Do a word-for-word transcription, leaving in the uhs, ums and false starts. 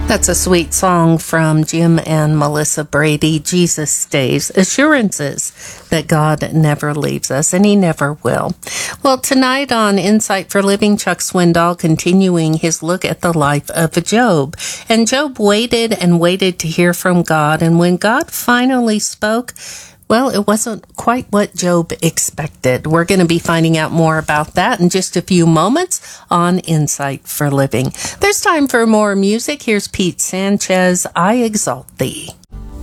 That's a sweet song from Jim and Melissa Brady, Jesus Stays, assurances that God never leaves us, and he never will. Well, tonight on Insight for Living, Chuck Swindoll continuing his look at the life of Job. And Job waited and waited to hear from God, and when God finally spoke, well, it wasn't quite what Job expected. We're going to be finding out more about that in just a few moments on Insight for Living. There's time for more music. Here's Pete Sanchez, I Exalt Thee.